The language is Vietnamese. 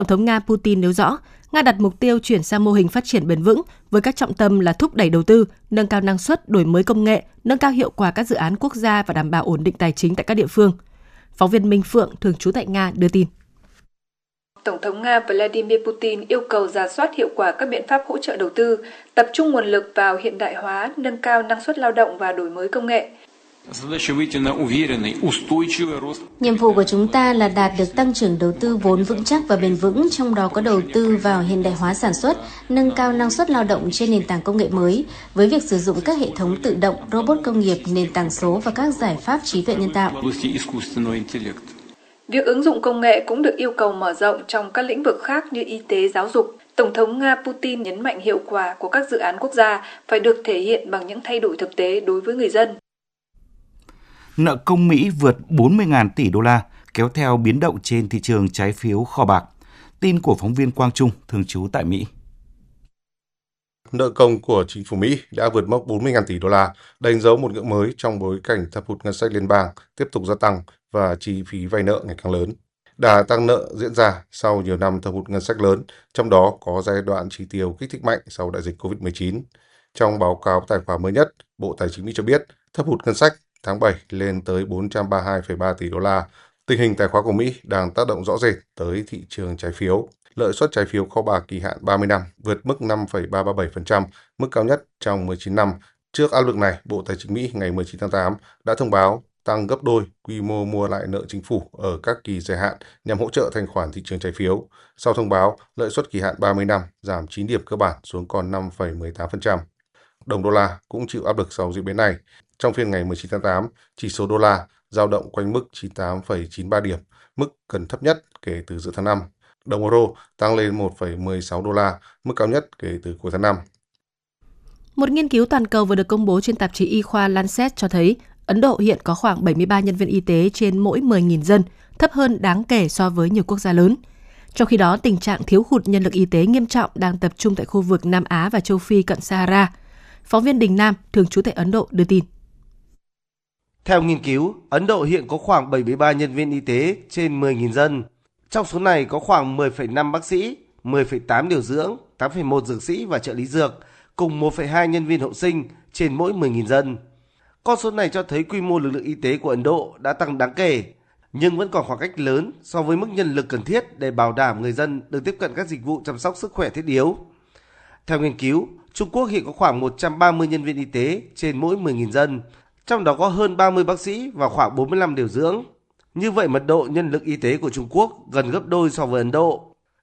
Tổng thống Nga Putin nêu rõ, Nga đặt mục tiêu chuyển sang mô hình phát triển bền vững với các trọng tâm là thúc đẩy đầu tư, nâng cao năng suất, đổi mới công nghệ, nâng cao hiệu quả các dự án quốc gia và đảm bảo ổn định tài chính tại các địa phương. Phóng viên Minh Phượng, thường trú tại Nga, đưa tin. Tổng thống Nga Vladimir Putin yêu cầu rà soát hiệu quả các biện pháp hỗ trợ đầu tư, tập trung nguồn lực vào hiện đại hóa, nâng cao năng suất lao động và đổi mới công nghệ. Nhiệm vụ của chúng ta là đạt được tăng trưởng đầu tư vốn vững chắc và bền vững, trong đó có đầu tư vào hiện đại hóa sản xuất, nâng cao năng suất lao động trên nền tảng công nghệ mới, với việc sử dụng các hệ thống tự động, robot công nghiệp, nền tảng số và các giải pháp trí tuệ nhân tạo. Việc ứng dụng công nghệ cũng được yêu cầu mở rộng trong các lĩnh vực khác như y tế, giáo dục. Tổng thống Nga Putin nhấn mạnh hiệu quả của các dự án quốc gia phải được thể hiện bằng những thay đổi thực tế đối với người dân. Nợ công Mỹ vượt 40.000 tỷ đô la, kéo theo biến động trên thị trường trái phiếu kho bạc. Tin của phóng viên Quang Trung, thường trú tại Mỹ. Nợ công của chính phủ Mỹ đã vượt mốc 40.000 tỷ đô la, đánh dấu một ngưỡng mới trong bối cảnh thâm hụt ngân sách liên bang tiếp tục gia tăng và chi phí vay nợ ngày càng lớn. Đà tăng nợ diễn ra sau nhiều năm thâm hụt ngân sách lớn, trong đó có giai đoạn chi tiêu kích thích mạnh sau đại dịch COVID-19. Trong báo cáo tài khoá mới nhất, Bộ Tài chính Mỹ cho biết thâm hụt ngân sách tháng 7 lên tới 432,3 tỷ đô la. Tình hình tài khoá của Mỹ đang tác động rõ rệt tới thị trường trái phiếu. Lợi suất trái phiếu kho bạc kỳ hạn 30 năm vượt mức 5,337%, mức cao nhất trong 19 năm. Trước áp lực này, Bộ Tài chính Mỹ ngày 19 tháng 8 đã thông báo tăng gấp đôi quy mô mua lại nợ chính phủ ở các kỳ dài hạn nhằm hỗ trợ thanh khoản thị trường trái phiếu. Sau thông báo, lợi suất kỳ hạn 30 năm giảm 9 điểm cơ bản xuống còn 5,18%. Đồng đô la cũng chịu áp lực sau diễn biến này. Trong phiên ngày 19 tháng 8, chỉ số đô la dao động quanh mức 98,93 điểm, mức gần thấp nhất kể từ giữa tháng 5. Đồng euro tăng lên 1,16 đô la, mức cao nhất kể từ cuối tháng 5. Một nghiên cứu toàn cầu vừa được công bố trên tạp chí y khoa Lancet cho thấy Ấn Độ hiện có khoảng 73 nhân viên y tế trên mỗi 10.000 dân, thấp hơn đáng kể so với nhiều quốc gia lớn. Trong khi đó, tình trạng thiếu hụt nhân lực y tế nghiêm trọng đang tập trung tại khu vực Nam Á và châu Phi cận Sahara. Phóng viên Đình Nam, thường trú tại Ấn Độ, đưa tin. Theo nghiên cứu, Ấn Độ hiện có khoảng 73 nhân viên y tế trên 10.000 dân. Trong số này có khoảng 10,5 bác sĩ, 10,8 điều dưỡng, 8,1 dược sĩ và trợ lý dược, cùng 1,2 nhân viên hậu sinh trên mỗi 10.000 dân. Con số này cho thấy quy mô lực lượng y tế của Ấn Độ đã tăng đáng kể, nhưng vẫn còn khoảng cách lớn so với mức nhân lực cần thiết để bảo đảm người dân được tiếp cận các dịch vụ chăm sóc sức khỏe thiết yếu. Theo nghiên cứu, Trung Quốc hiện có khoảng 130 nhân viên y tế trên mỗi 10.000 dân, trong đó có hơn 30 bác sĩ và khoảng 45 điều dưỡng. Như vậy, mật độ nhân lực y tế của Trung Quốc gần gấp đôi so với Ấn Độ.